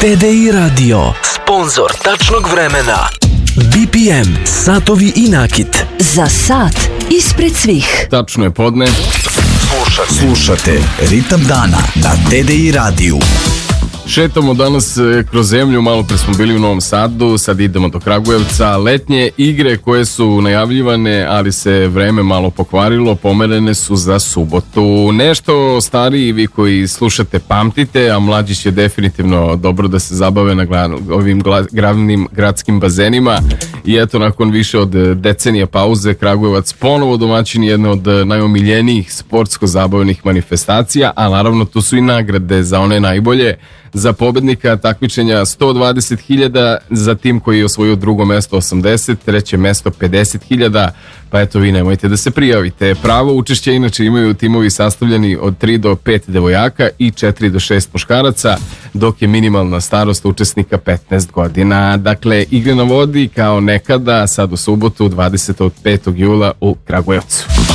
TDI Radio, sponzor tačnog vremena. BPM, satovi i nakit. Za sat ispred svih. Tačno je podne. Slušate Ritam dana na TDI radiju. Šetamo danas kroz zemlju, malo pre smo bili u Novom Sadu, sad idemo do Kragujevca. Letnje igre koje su najavljivane, ali se vreme malo pokvarilo, pomerene su za subotu. Nešto stariji vi koji slušate pamtite, a mlađi će definitivno dobro da se zabave na ovim glavnim gradskim bazenima. I eto, nakon više od decenija pauze, Kragujevac ponovo domaćin jedne od najomiljenijih sportsko-zabavnih manifestacija, a naravno tu su i nagrade za one najbolje. Za pobednika takmičenja 120.000, za tim koji je osvojio drugo mesto 80, treće mesto 50.000, pa eto vi nemojte da se prijavite. Pravo učešća inače imaju timovi sastavljeni od 3 do 5 devojaka i 4 do 6 muškaraca, dok je minimalna starost učesnika 15 godina. Dakle, igre na vodi kao nekada, sad u subotu 25. jula u Kragujevcu.